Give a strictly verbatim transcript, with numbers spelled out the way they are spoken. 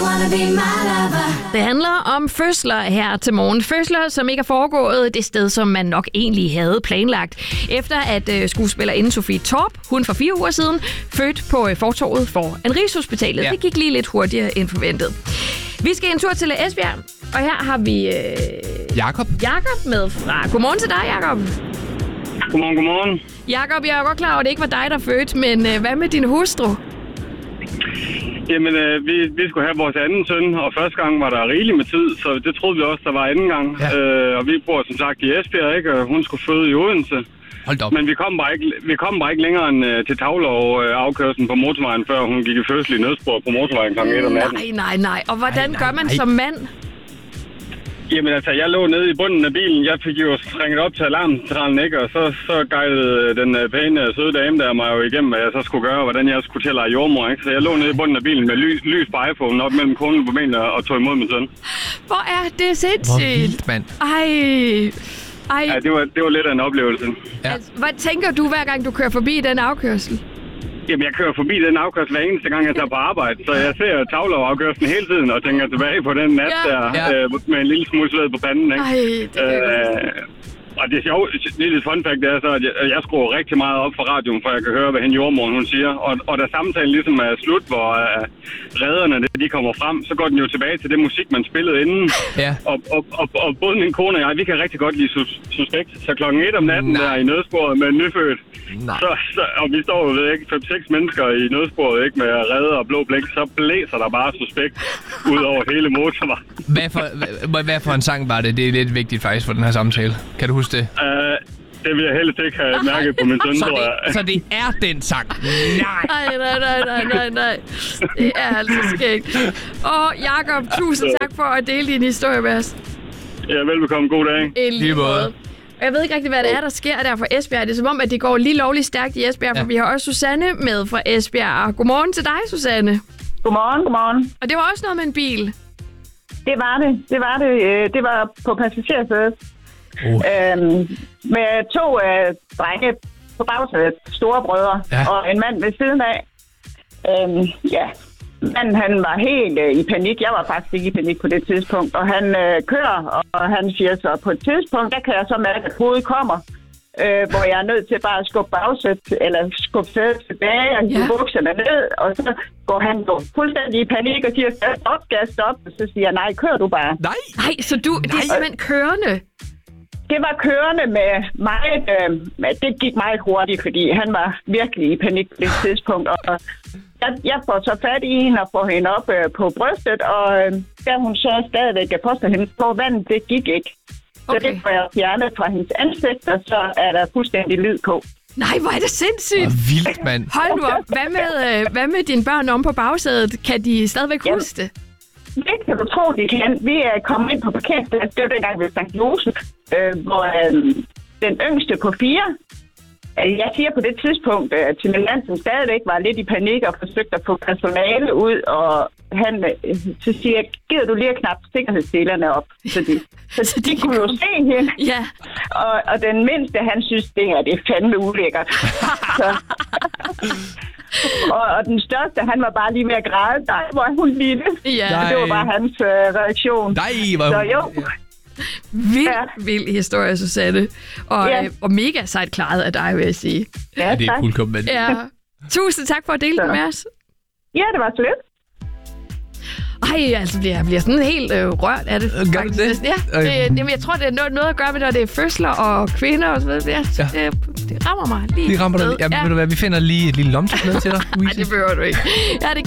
Det handler om fødsler her til morgen. Fødsler, som ikke er foregået det sted, som man nok egentlig havde planlagt. Efter at uh, skuespillerinde Sofie Torp, hun for fire uger siden, fødte på uh, fortovet for Rigshospitalet. Ja. Det gik lige lidt hurtigere end forventet. Vi skal en tur til Esbjerg, og her har vi uh, Jakob. Jakob med fra. Godmorgen til dig, Jakob. Godmorgen, godmorgen. Jakob, jeg er godt klar over, at det ikke var dig, der fødte, men uh, hvad med din hustru? Jamen, øh, vi, vi skulle have vores anden søn, og første gang var der rigeligt med tid, så det troede vi også, der var anden gang. Ja. Øh, og vi bor som sagt i Esbjerg, ikke? Og hun skulle føde i Odense. Hold op. Men vi kom bare ikke, vi kom bare ikke længere end øh, til Tavlov øh, afkørslen på motorvejen, før hun gik i fødsel i nødspor på motorvejen klokken et om natten. Nej, nej, nej. Og hvordan nej, nej, gør man nej. som mand? Jamen altså, jeg lå nede i bunden af bilen. Jeg fik jo ringet op til alarmcentralen, ikke? Og så, så guidede den uh, pæne, søde dame der mig jo igennem, hvad jeg så skulle gøre, og hvordan jeg skulle til at lege jordmor, ikke? Så jeg lå nede i bunden af bilen med lys, lys på iPhone op mellem konen på benene og tog imod min søn. Hvor er det sindssygt? Hvor vildt, mand. Ej. Ej. Ja, det var, det var lidt af en oplevelse. Ja. Altså, hvad tænker du, hver gang du kører forbi den afkørsel? Jamen, jeg kører forbi den afkørsel hver eneste gang, jeg tager på arbejde. Så jeg ser Tavlov-afkørslen hele tiden og tænker tilbage på den nat ja. der, ja. Øh, med en lille smule sved på panden, ikke? Ej, det kan øh, Og det sjove, lille fun fact, det er så, at jeg, jeg skruer rigtig meget op for radioen, for jeg kan høre, hvad hende jordmoren hun siger. Og, og da samtalen ligesom er slut, hvor uh, redderne de kommer frem, så går den jo tilbage til det musik, man spillede inden. Ja. Og, og, og, og både min kone og jeg, vi kan rigtig godt lide sus, Suspekt. Så klokken et om natten Nej. der i nødsporet med en nyfødt. Så, så, og vi står jo ved ikke fem seks mennesker i nødsporet, ikke, med redder og blå blik, så blæser der bare Suspekt ud over hele motorvejen. Hvad for, hvad, hvad for en sang var det? Det er lidt vigtigt faktisk for den her samtale. Kan du huske det? Uh, det vil jeg helst ikke have mærket på min søn, så tror jeg. Det, så det er den sang? Nej! Nej, nej, nej, nej, nej, nej. Det er altså skægt. Og Jakob, tusind tak for at dele din historie med os. Ja, velbekomme. God dag. En lige måde. Jeg ved ikke rigtig, hvad det er, der sker der fra Esbjerg. Det er som om, at det går lige lovligt stærkt i Esbjerg, ja. for vi har også Susanne med fra Esbjerg. Godmorgen til dig, Susanne. Godmorgen, godmorgen. Og det var også noget med en bil. Det var det. Det var det. Det var på passagersædet. Uh. Øhm, med to øh, drenge på bagsædet, store brødre, ja. og en mand ved siden af. Øhm, ja, manden han var helt øh, i panik. Jeg var faktisk ikke i panik på det tidspunkt. Og han øh, kører, og han siger så, på et tidspunkt, der kan jeg så mærke, at hovedet kommer. Øh, hvor jeg er nødt til bare at skubbe bagsæt, eller skubbe sædet tilbage, og hive ja. bukserne ned. Og så går han jo fuldstændig i panik og siger, gas op, gas op. Og så siger jeg, nej, kør du bare. Nej, nej så du, det er simpelthen kørende. Det var kørende med meget, øh, det gik meget hurtigt, fordi han var virkelig i panik på det tidspunkt. Og jeg, jeg får så fat i hende og får hende op øh, på brystet, og øh, der hun så stadigvæk er påstået hende på vandet, det gik ikke. Okay. Så det får jeg fjernet fra hendes ansigt, og så er der fuldstændig lyd på. Nej, hvor er det sindssygt! Hvor vildt, mand. Hold nu op. Hvad med, øh, hvad med dine børn om på bagsædet? Kan de stadigvæk Jamen. huske det? Det kan du tro, de kan. Vi er kommet ind på parkeringsplads. Det var dengang ved Sankt Josef, øh, hvor øh, den yngste på fire, øh, jeg siger på det tidspunkt, øh, til min mand, som stadigvæk var lidt i panik og forsøgte at få personale ud, og han øh, så siger, gider du lige at knappe sikkerhedsdelerne op? Så de, så de, de kunne jo se hende. Ja. Og, og den mindste, han synes, det her, det er fandme ulækkert. så... Og, og den største, han var bare lige ved at græde. Nej, hvor er hun lille. Ja. Det var bare hans øh, reaktion. Nej, hvor så jo. Vild, ja. vild historie, Susanne. Og, ja. øh, og mega sejt klaret af dig, vil jeg sige. Ja, ja det er fuldkommen. Ja. Tusind tak for at dele det med os. Ja, det var så lidt. Ej, altså, jeg bliver sådan helt øh, rørt af det. Gør du det? Ja, det, jamen, jeg tror, det er noget, noget at gøre med, når det er fødsler og kvinder og sådan noget. Ja, ja. Det, det rammer mig lige. Det rammer dig lige. Jamen, ja. Ved du hvad, vi finder lige et lille lomtørklæde til dig, Louise. Nej, det behøver du ikke. Ja, det